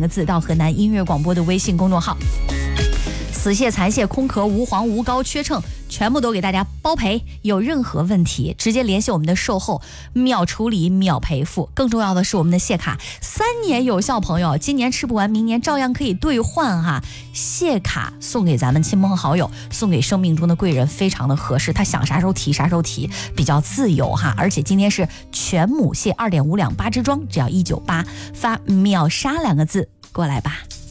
个字到河南音乐广播的微信公众号。死蟹、残蟹、空壳、无黄、无膏、缺秤，全部都给大家包赔。有任何问题，直接联系我们的售后，秒处理、秒赔付。更重要的是，我们的蟹卡3年有效，朋友，今年吃不完，明年照样可以兑换哈。蟹卡送给咱们亲朋好友，送给生命中的贵人，非常的合适。他想啥时候提啥时候提，比较自由哈。而且今天是全母蟹2.5两8只装，只要198，发秒杀2个字过来吧。